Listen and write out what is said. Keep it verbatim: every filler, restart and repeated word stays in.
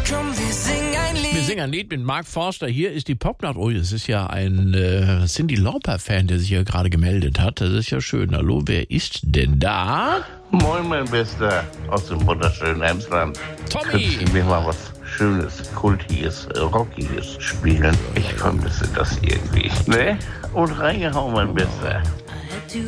Komm, wir singen ein Lied. Wir singen ein Lied mit Mark Forster. Hier ist die Popnacht. Oh, das ist ja ein äh, Cyndi Lauper-Fan, der sich hier gerade gemeldet hat. Das ist ja schön. Hallo, wer ist denn da? Moin, mein Bester aus dem wunderschönen Emsland. Tommy! Könntest du mir mal was Schönes, Kultiges, Rockiges spielen? Ich vermisse das irgendwie. Ne? Und reingehauen, mein Bester.